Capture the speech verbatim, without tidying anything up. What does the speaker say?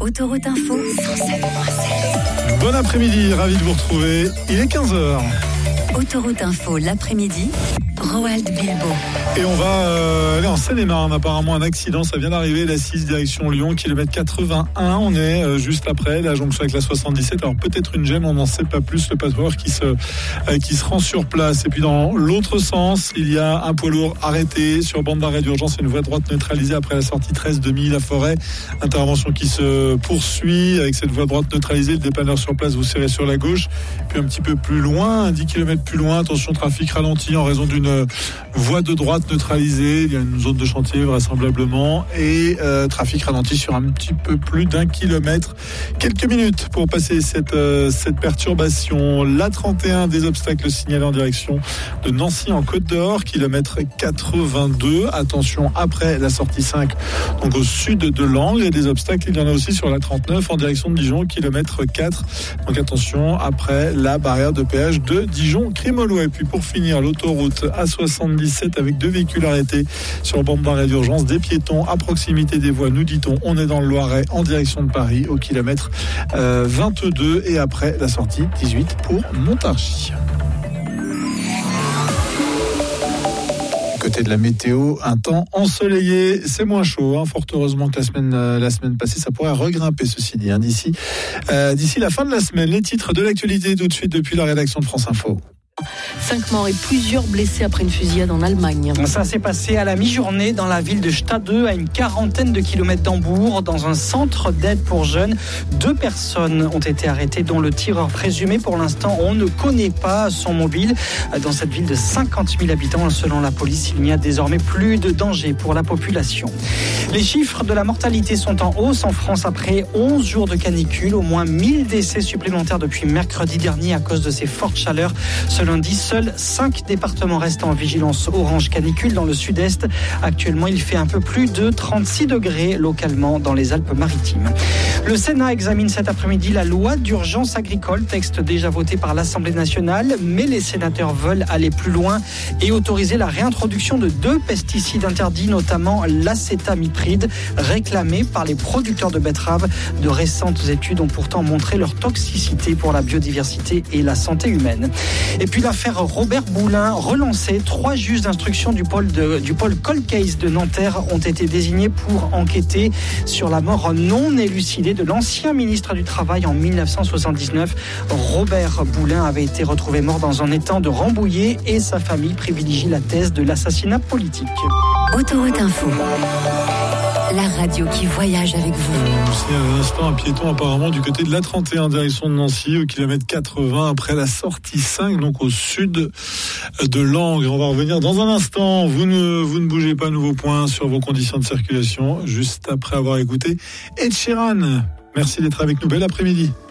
Autoroute Info cent sept point sept. Bon après-midi, ravi de vous retrouver. Il est quinze heures. Autoroute Info l'après-midi, Roald Bilbo. Et on va euh, aller en Seine-et-Marne. Apparemment un accident, ça vient d'arriver, la six direction Lyon, kilomètre quatre-vingt-un. On est euh, juste après la jonction avec la soixante-dix-sept. Alors peut-être une gêne, on n'en sait pas plus. Le patrouilleur qui se, euh, qui se rend sur place. Et puis dans l'autre sens, il y a un poids lourd arrêté sur bande d'arrêt d'urgence. Une voie droite neutralisée après la sortie treize de Milly-la-Forêt. Intervention qui se poursuit avec cette voie droite neutralisée. Le dépanneur sur place, vous serrez sur la gauche. Puis un petit peu plus loin, dix kilomètres plus loin, attention, trafic ralenti en raison d'une voie de droite neutralisée. Il y a une zone de chantier vraisemblablement et euh, trafic ralenti sur un petit peu plus d'un kilomètre. Quelques minutes pour passer cette, euh, cette perturbation. La trente et un, des obstacles signalés en direction de Nancy en Côte d'Or, kilomètre quatre-vingt-deux. Attention, après la sortie cinq, donc au sud de Langres, il y a des obstacles. Il y en a aussi sur la trente-neuf en direction de Dijon, kilomètre quatre. Donc attention, après la barrière de péage de Dijon-Crimolois. Et puis pour finir, l'autoroute A soixante-dix-sept avec deux véhicules arrêtés sur bande d'arrêt d'urgence, des piétons à proximité des voies. Nous dit-on, on est dans le Loiret en direction de Paris au kilomètre euh, vingt-deux et après la sortie dix-huit pour Montargis. Côté de la météo, un temps ensoleillé, c'est moins chaud, hein. Fort heureusement que la semaine, euh, la semaine passée, ça pourrait regrimper ceci dit, hein, d'ici, euh, d'ici la fin de la semaine. Les titres de l'actualité tout de suite depuis la rédaction de France Info. Cinq morts et plusieurs blessés après une fusillade en Allemagne. Ça s'est passé à la mi-journée dans la ville de Stade, à une quarantaine de kilomètres d'Hambourg, dans un centre d'aide pour jeunes. Deux personnes ont été arrêtées, dont le tireur présumé. Pour l'instant, on ne connaît pas son mobile. Dans cette ville de cinquante mille habitants, selon la police, il n'y a désormais plus de danger pour la population. Les chiffres de la mortalité sont en hausse en France après onze jours de canicule. Au moins mille décès supplémentaires depuis mercredi dernier à cause de ces fortes chaleurs. Ce lundi, seuls cinq départements restent en vigilance orange canicule dans le sud-est. Actuellement, il fait un peu plus de trente-six degrés localement dans les Alpes-Maritimes. Le Sénat examine cet après-midi la loi d'urgence agricole, texte déjà voté par l'Assemblée nationale, mais les sénateurs veulent aller plus loin et autoriser la réintroduction de deux pesticides interdits, notamment l'acétamipride, réclamé par les producteurs de betteraves. De récentes études ont pourtant montré leur toxicité pour la biodiversité et la santé humaine. Et puis l'affaire Robert Boulin relancée. Trois juges d'instruction du pôle, de, du pôle Cold Case de Nanterre ont été désignés pour enquêter sur la mort non élucidée de l'ancien ministre du Travail en dix-neuf cent soixante-dix-neuf. Robert Boulin avait été retrouvé mort dans un étang de Rambouillet et sa famille privilégie la thèse de l'assassinat politique. Autoroute Info, la radio qui voyage avec vous. C'est à l'instant un piéton apparemment du côté de l'A trente et un, direction de Nancy, au kilomètre quatre-vingts, après la sortie cinq, donc au sud de Langres. On va revenir dans un instant. Vous ne, vous ne bougez pas, nouveau point sur vos conditions de circulation, juste après avoir écouté Ed Sheeran. Merci d'être avec nous. Bel après-midi.